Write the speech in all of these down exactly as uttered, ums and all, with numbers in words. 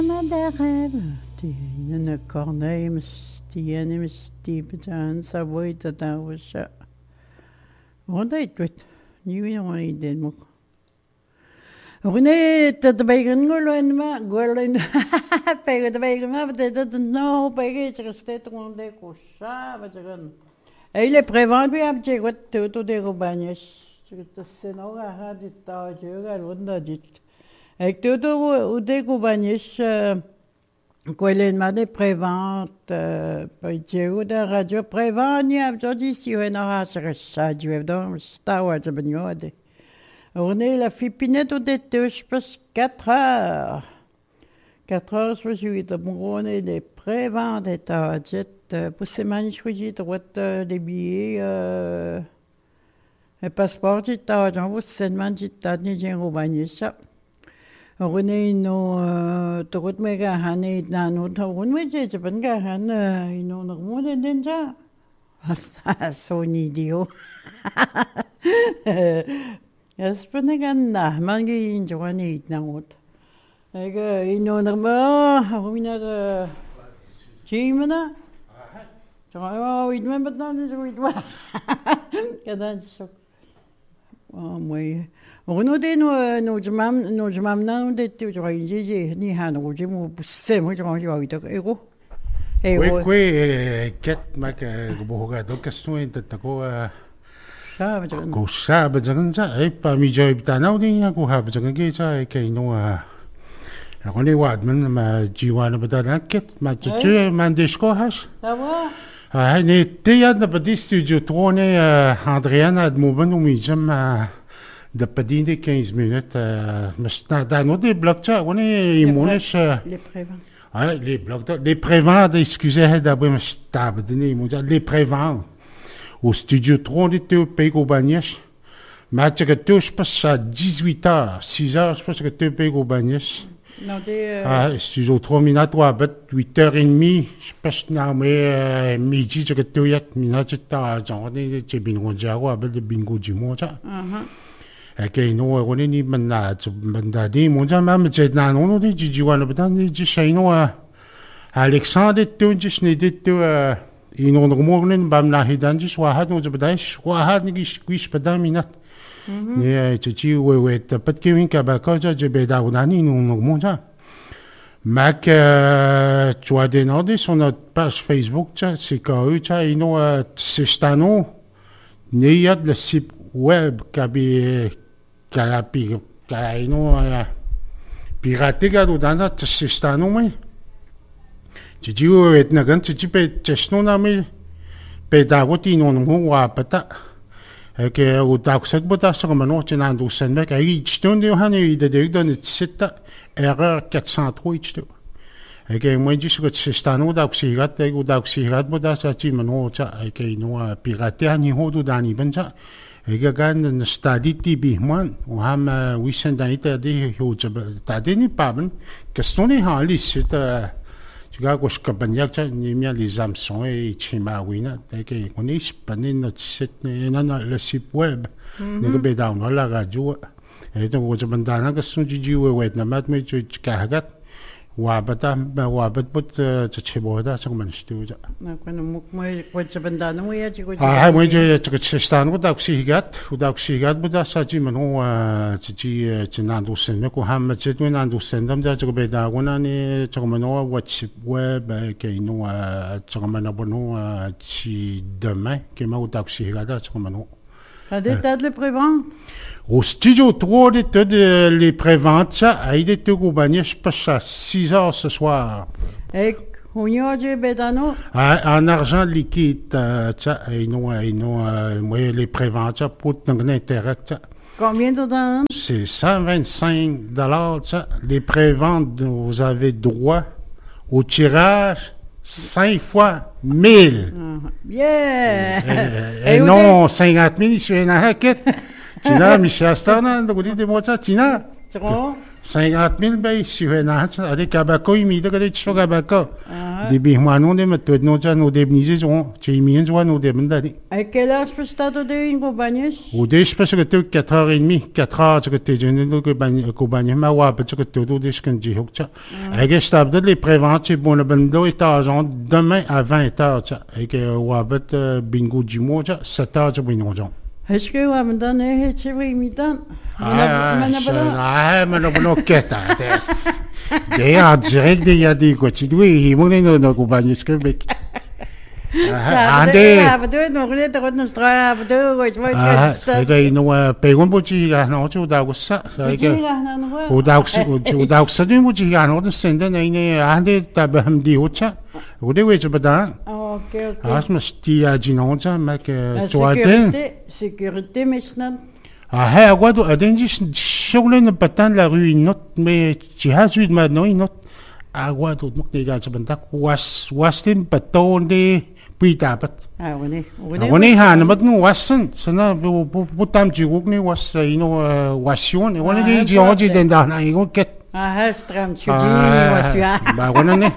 Madarel, die Corneille, Stienne, Misty, Petan, Savoy, Tata, was a what I did. You know, I did more. Rene, the bacon, go in my girl in pay the bacon, but they didn't know baggage or state one day, go sharp at a gun. Elle prévent lui am che wat to to de robanyes to senoga had it ta jega wanda dit ek to to de robanyes quelle ma de prévent poi che da radio prévent ni am jodi si na ha sa ju do sta wa de bniode on est la fipinette de touche pas quatre heures quatre heures soixante de on est des prévents de ta jet pour ces manuscrits de des billets le passeport de ta j'en vous c'est man de ta ni j'ai robanyé ça on est no tout me ga hané na no to on me je ben ga han ino no mo den den ja so ni dio es ben ga na man gi in jwani na ot ega ino no ma homina Chimana? Oh, it went but not as we do. That's so. Oh, my. Oh, no, they know no Jamam, no Jamam now that to join Gigi, ni han or Jim, same which one you are to ego. Hey, we get like a boga, docus went to go. Go Sabbath, eh, Pamijo, Tanaudia, go have a gate, I can know. Only what man, my G one of the racket, my two man disco hash. I need the other petit studio trone, Adriana at Moban, we jam the Padini quinze minutes. Must not know the block chat, one immunish. Les prévents. Ah, les blocs, les prévents, excusez, d'abord, me stab, les prévents. Au studio trone, tu payes au bagnesh. Match que tu, je passe à dix-huit heures, six heures, je pense que tu payes au bagnesh. Non, des. Ah, studio trois minutes, ouais, bet huit heures et demie, je pense que mais midi, je que tu y as minutes, tu as genre des bingo jago, bet le bingo du monde, ça. Ah, ok, non, on est ni banda, banda di, mon dieu, même j'ai dans on dit, j'ai dit, voilà, peut-être, j'ai chez nous, Alexandre, tu dis, je n'ai dit, tu, il nous remonte, bam, la hidan, je suis à nous, je peux je suis à nous, je suis pas dans minutes. Yeah, chichi we we tapat kewin ka ba ko ja je be da unani no no mo ja. Mac tu as dénodé sur notre page Facebook cha c'est que cha ino c'est stano ne y a le site web ka bi ka pi ka ino pirate ga do dans c'est stano mais chichi we na gan chichi pe chesno na me pe da woti no no wa pata que o taxet botas comme non tu n'as douze mec ai stunde han eu de de donne site erreur quatre cent trois isto et que moi dis que c'est stano d'axirat et o d'axirat botas a ti mano cha et que no pirate ani hodo dani benja et que gan stadi ti bi man o ham we send daita de ho ta deni paben que stone hali c'est tu vois, je comprends que ni bien les Amazon et Chimawina, et qu'on est pas notre site, le site web, nous avons dans la radio, et donc je me donne que son du web, na mat mais tu cargas, ou abata, ou abat but tu chiboda, ça comme un studio. Na quand moi moi quoi je me donne moi je quoi. Ah moi je tu que stan ou d'axigat, ou d'axigat, but ça tu me non tu tu tu n'as douze mais qu'on a mais tu n'as douze donc tu que beda on a ni tu comme non WhatsApp web que nous tu comme non bon tu demain que moi ou d'axigat tu comme non. T'as des tas de prévents. Au studio trois, de les préventes, ça a été tout gouverné, je passe à six heures ce soir. Et on y a du bédano? En argent liquide, ça, et non, et non, moi, les préventes, ça, pour un intérêt, ça. Combien de temps? C'est cent vingt-cinq dollars, ça. Les préventes, vous avez droit au tirage cinq fois mille. Yeah! Et non, cinquante mille, sur une raquette. Tina, Michel Astana, vous dites de moi ça, Tina? cinquante mille, ben, sur une raquette, avec Kabako, il m'a dit que tu es Kabako. Des bihmanon des méthodes non déjà nos débnisés sont chez Imien joie nos débandés. À quelle heure je peux starter de une compagnie? Au dé je pense que tu quatre heures et demie, quatre heures que tu jeune de compagnie ma wa peut que tu do des que j'ai hokcha. Et que je tape les préventifs bon le bando est argent demain à vingt heures et que wa bet bingo du mois sept heures de bingo. Est-ce que vous me donnez un petit peu de temps? Ah, ah, mais non, non, qu'est-ce que c'est? En direct, il y a des quoi, tu dois, il m'en est dans compagnie, ce Québec. Ah, des. Ah, deux, nous voulons te rendre notre ah, deux, ouais, je vois ah, c'est que nous, payons pour tu as non, tu dois ça, c'est que. Au doux, au doux, ça nous vous tu as non, c'est dans une, ah, des tabam di ocha, au dé, ouais, je peux dans. Ok, ok. Ah, je me suis dit non, ça, mais que tu as sécurité, sécurité, maintenant. Ah, hey, à quoi tu as dit, je voulais ne pas tant la rue, une autre, mais tu as eu de maintenant une autre. À quoi tu me dis, je pense que was, was tin paton de. Puis tapat. Ah, oui, oui. Wani han mat no wasan sana bu bu tam ji wuk ni was ino wasion wani di ji oji den da na igo ket. Ah, stram tu dis Bah wani ne.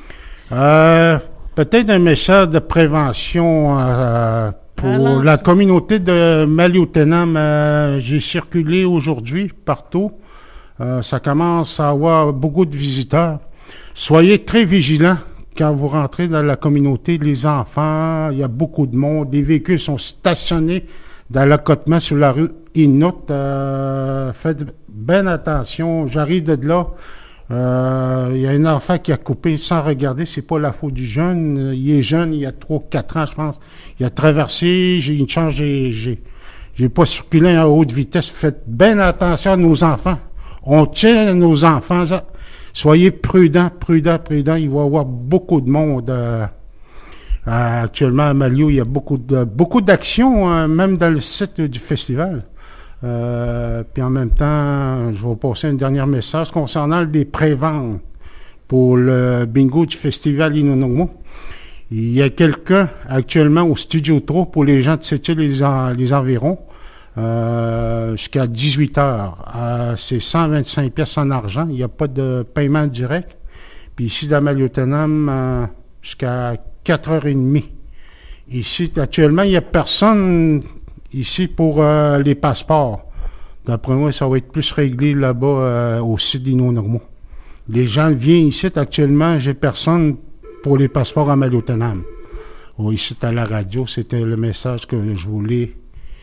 Euh peut-être un message de prévention euh, pour Alors, la communauté de Maliotenam. Euh, j'ai circulé aujourd'hui partout. Euh, ça commence à avoir beaucoup de visiteurs. Soyez très vigilants. Quand vous rentrez dans la communauté, les enfants, il y a beaucoup de monde. Les véhicules sont stationnés dans l'accotement sur la rue Inut. Euh, faites bien attention. J'arrive de là. Euh, il y a un enfant qui a coupé sans regarder. C'est pas la faute du jeune. Il est jeune, il y a trois quatre ans, je pense. Il a traversé. J'ai une chance, j'ai, j'ai, j'ai pas circulé à haute vitesse. Faites bien attention à nos enfants. On tient nos enfants, ça. Soyez prudents, prudents, prudents. Il va y avoir beaucoup de monde. Euh, euh, actuellement, à Malio, il y a beaucoup de beaucoup d'actions, hein, même dans le site du festival. Euh, puis en même temps, je vais passer un dernier message concernant les préventes pour le bingo du festival Inonomo. Il y a quelqu'un actuellement au Studio trois pour les gens de Sept-Îles et les, en, les environs. Euh, jusqu'à dix-huit heures. Euh, c'est cent vingt-cinq pièces en argent. Il n'y a pas de paiement direct. Puis ici, dans Maliotenam, euh, jusqu'à quatre heures trente. Ici, actuellement, il n'y a personne ici pour euh, les passeports. D'après moi, ça va être plus réglé là-bas euh, au site d'Ino-Normo. Les gens viennent ici. Actuellement, j'ai personne pour les passeports à Maliotenam. Oh, ici, à la radio, c'était le message que je voulais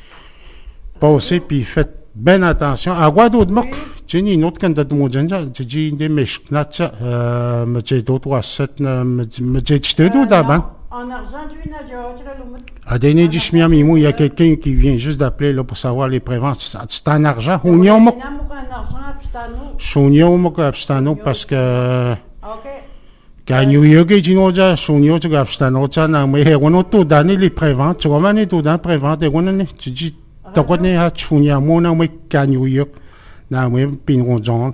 passer, puis faites bien attention. À quoi d'autre, Mok? J'ai une autre candidat de mon gendre. J'ai dit une des mèches-knatch, euh, mais j'ai d'autres ou à sept, mais j'ai dit tout d'abord. En argent, tu n'as pas dit. À dernier dix il y a quelqu'un qui vient juste d'appeler là pour savoir les préventions. C'est en argent. On y a Mok. On y a Mok abstano parce que. Quand New York est une autre, on y a Mok abstano. Mais on a tout donné les préventions. Tu vois, on a tout donné les préventions. Et on a dit. Tao có nên hát chủ nhà mua nào mới cả New York nào mới pin con giòn.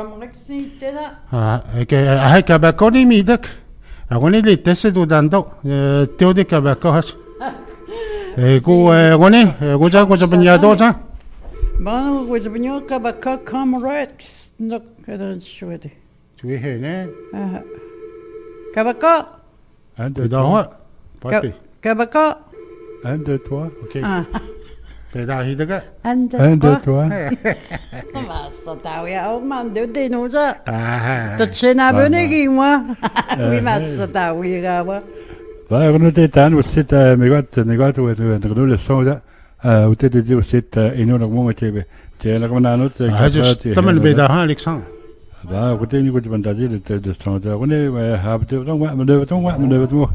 À cái à cái bà con đi mi được. À con đi lấy test đồ đàn đâu. Tiêu đi cái bà con hết. Cô con đi cô cha cô cha bên nhà đâu cha. Bạn cô cha bên nhà cái bà con Comrex nó cái đó chơi đi. Chơi hè nè. Cái bà con. Un deux trois. Cái bà con. Un deux trois. Ok. Pedal được á. Un, deux, trois. Mà sao tao ya ông man đều đi nữa chứ. À. Tôi chơi nào bên này gì mà. Vì mà sao tao vậy cả mà. Voilà, on était tan aussi à Megat, Negat ou de le son là. Euh, ou t'es dit aussi énormément motivé. Tu es là comme un autre. Ah, juste comme le bédard Alexandre. Bah, vous t'es ni quoi tu m'as dit de de son là. On est ouais, habité donc ouais, me devait donc ouais, me devait moi.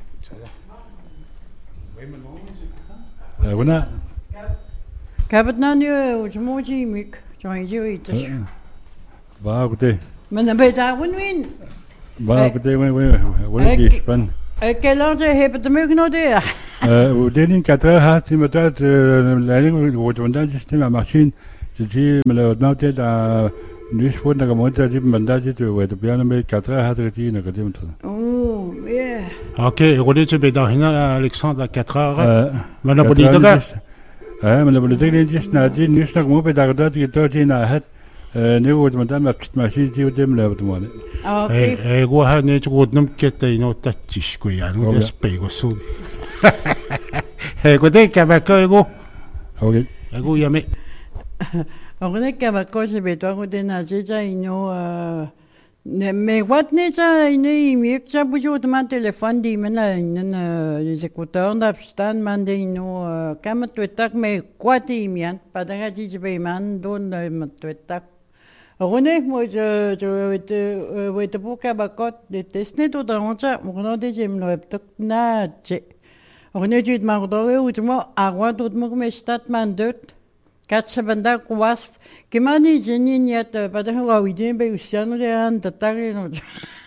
Euh, voilà. Kabat na niyo, mo ji mik, join ji ito. Ba, écoutez. Mais na beta win win. Ba, écoutez, oui, oui, oui, qui je pense. À quelle heure j'ai heb de mug no de? Euh, au dernier quatre heures, ha, si me traite l'année où tu m'as dit ma machine, je dis me le noté dans deux fois na comme tu dis me dit tu ouais, depuis un mais quatre heures, ha, tu dis na que tu Oh, yeah. OK, on est tu beta hina Alexandre à quatre heures. Euh, mais on dit d'accord. Eh, mais le politique dit na dit ni snack mo pe da da ti to ti na het Niveau de madame, ma petite machine, tu veux me la demander. Ah, ok. Ei, kun hän ei tule numpketta ei no tatsis, kun jää nu des peigo sun. Ei, kun teikä vaikka ei kun, Ok. ei kun ja me. Orne kabako se beto ko de na je ja ino ne me wat ne ja ine mi ja bujo de man telefon di men la inen les écouteurs d'abstand man de ino kam tu tak me kwati mian padanga ji je be man don ma tu tak Orne mo je je te we te bu kabako de tesne to da onja mo de jem no eptok na je Orne ju ma do we utmo agua do mo me stat man dot Katsa banda kuwas, kimani jeni niat pada hawa widin be usiano de an tatari no.